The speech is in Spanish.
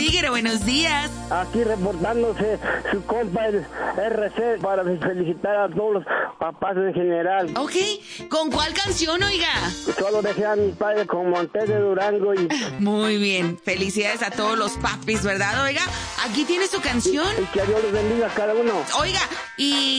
Tigre, buenos días. Aquí reportándose su compa el RC para felicitar a todos los papás en general. Ok, ¿con cuál canción, oiga? Solo dejé a mi padre con Montes de Durango y Muy bien, felicidades a todos los papis, ¿verdad, oiga? Aquí tiene su canción. que Dios los bendiga a cada uno. Oiga, y